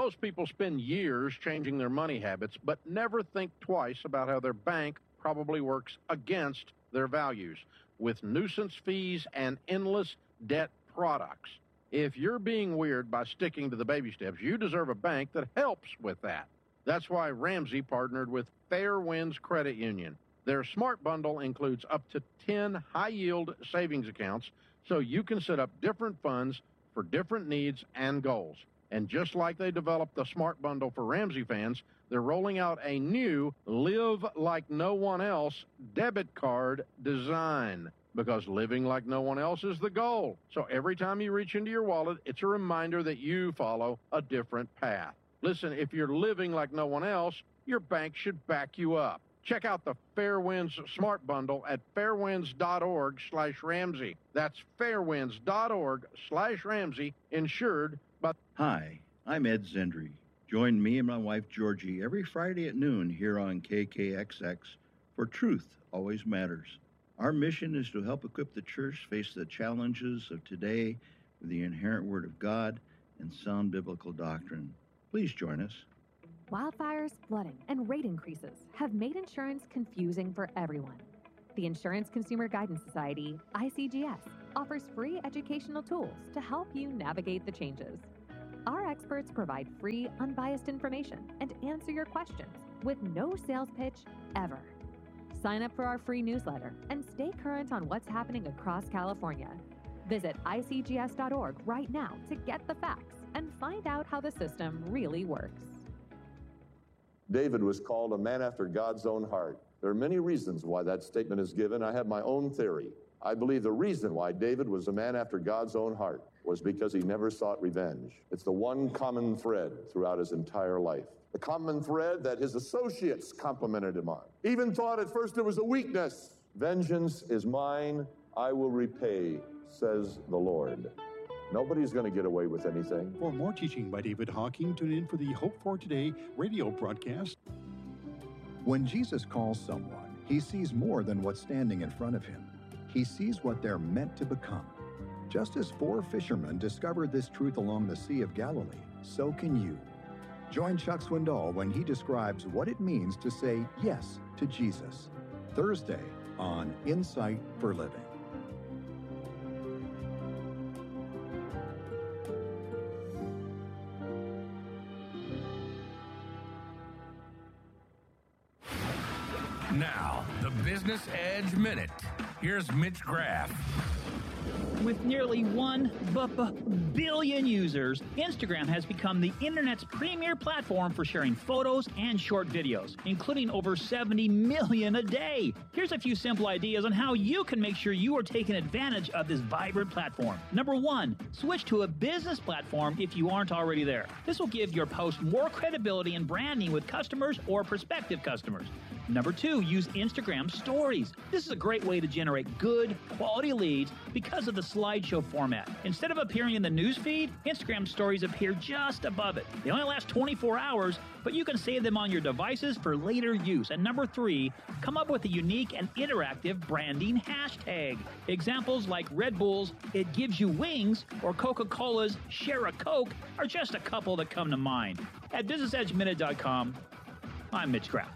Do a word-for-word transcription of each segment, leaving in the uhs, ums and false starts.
Most people spend years changing their money habits, but never think twice about how their bank probably works against their values with nuisance fees and endless debt products. If you're being weird by sticking to the baby steps, you deserve a bank that helps with that. That's why Ramsey partnered with Fairwinds Credit Union. Their Smart Bundle includes up to ten high-yield savings accounts, so you can set up different funds for different needs and goals. And just like they developed the Smart Bundle for Ramsey fans, they're rolling out a new Live Like No One Else debit card design, because living like no one else is the goal. So every time you reach into your wallet, it's a reminder that you follow a different path. Listen, if you're living like no one else, your bank should back you up. Check out the Fairwinds Smart Bundle at fairwinds.org slash Ramsey. That's fairwinds.org slash Ramsey, insured by... Hi, I'm Ed Zendry. Join me and my wife Georgie every Friday at noon here on K K X X for Truth Always Matters. Our mission is to help equip the church face the challenges of today with the inherent Word of God and sound biblical doctrine. Please join us. Wildfires, flooding, and rate increases have made insurance confusing for everyone. The Insurance Consumer Guidance Society, I C G S, offers free educational tools to help you navigate the changes. Our experts provide free, unbiased information and answer your questions with no sales pitch ever. Sign up for our free newsletter and stay current on what's happening across California. Visit I C G S dot org right now to get the facts and find out how the system really works. David was called a man after God's own heart. There are many reasons why that statement is given. I have my own theory. I believe the reason why David was a man after God's own heart was because he never sought revenge. It's the one common thread throughout his entire life. The common thread that his associates complimented him on. Even thought at first it was a weakness. Vengeance is mine, I will repay, says the Lord. Nobody's going to get away with anything. For more teaching by David Hawking, tune in for the Hope for Today radio broadcast. When Jesus calls someone, he sees more than what's standing in front of him. He sees what they're meant to become. Just as four fishermen discovered this truth along the Sea of Galilee, so can you. Join Chuck Swindoll when he describes what it means to say yes to Jesus. Thursday on Insight for Living. Now, the Business Edge Minute. Here's Mitch Graff. With nearly one billion users, Instagram has become the internet's premier platform for sharing photos and short videos, including over seventy million a day. Here's a few simple ideas on how you can make sure you are taking advantage of this vibrant platform. Number one, switch to a business platform if you aren't already there. This will give your post more credibility and branding with customers or prospective customers. Number two, use Instagram Stories. This is a great way to generate good, quality leads because of the slideshow format. Instead of appearing in the news feed, Instagram Stories appear just above it. They only last twenty-four hours, but you can save them on your devices for later use. And number three, come up with a unique and interactive branding hashtag. Examples like Red Bull's It Gives You Wings or Coca-Cola's Share a Coke are just a couple that come to mind. At business edge minute dot com, I'm Mitch Graff.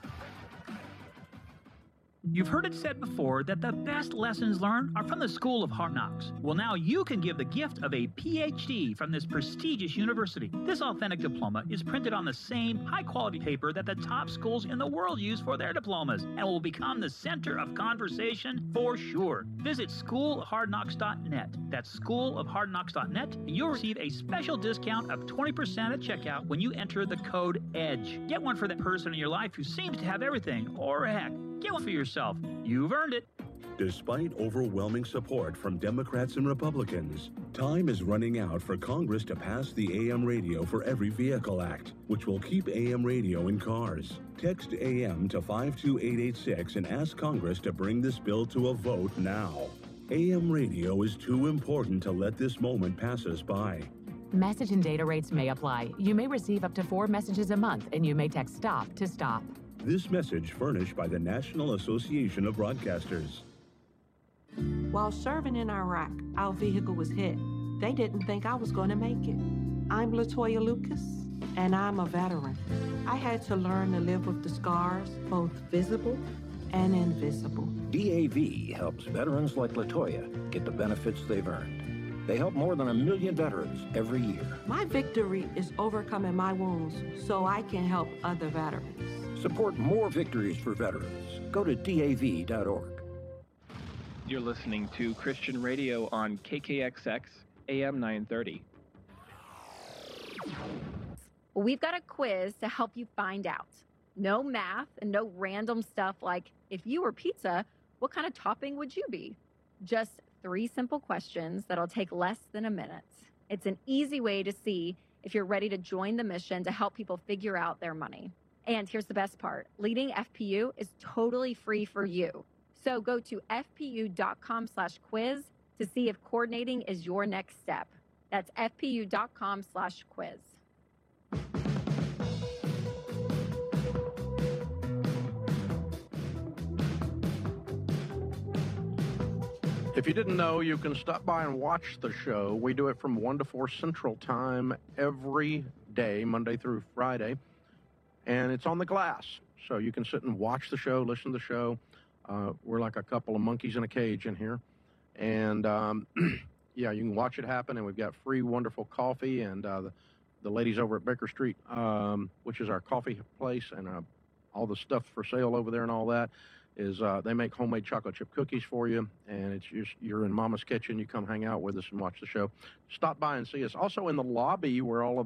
You've heard it said before that the best lessons learned are from the School of Hard Knocks. Well, now you can give the gift of a P H D from this prestigious university. This authentic diploma is printed on the same high-quality paper that the top schools in the world use for their diplomas and will become the center of conversation for sure. Visit school of hard knocks dot net. That's school of hard knocks dot net, and you'll receive a special discount of twenty percent at checkout when you enter the code EDGE. Get one for that person in your life who seems to have everything, or heck, get one for yourself. You've earned it. Despite overwhelming support from Democrats and Republicans, time is running out for Congress to pass the A M Radio for Every Vehicle Act, which will keep A M radio in cars. Text A M to five two eight eight six and ask Congress to bring this bill to a vote now. A M radio is too important to let this moment pass us by. Message and data rates may apply. You may receive up to four messages a month, and you may text STOP to stop. This message furnished by the National Association of Broadcasters. While serving in Iraq, our vehicle was hit. They didn't think I was going to make it. I'm Latoya Lucas. and I'm a veteran. I had to learn to live with the scars, both visible and invisible. D A V helps veterans like LaToya get the benefits they've earned. They help more than a million veterans every year. My victory is overcoming my wounds so I can help other veterans. Support more victories for veterans. Go to D A V dot org. You're listening to Christian Radio on K K X X A M nine thirty. We've got a quiz to help you find out. No math and no random stuff like, if you were pizza, what kind of topping would you be? Just three simple questions that'll take less than a minute. It's an easy way to see if you're ready to join the mission to help people figure out their money. And here's the best part. Leading F P U is totally free for you. So go to fpu.com slash quiz to see if coordinating is your next step. That's fpu.com slash quiz. If you didn't know, you can stop by and watch the show. We do it from one to four Central Time every day, Monday through Friday. And it's on the glass. So you can sit and watch the show, listen to the show. Uh, we're like a couple of monkeys in a cage in here. And, um, yeah, you can watch it happen. And we've got free, wonderful coffee. And uh, the, the ladies over at Baker Street, um, which is our coffee place, and uh, all the stuff for sale over there and all that, is uh, they make homemade chocolate chip cookies for you. And it's just, you're in Mama's kitchen. You come hang out with us and watch the show. Stop by and see us. Also in the lobby where all of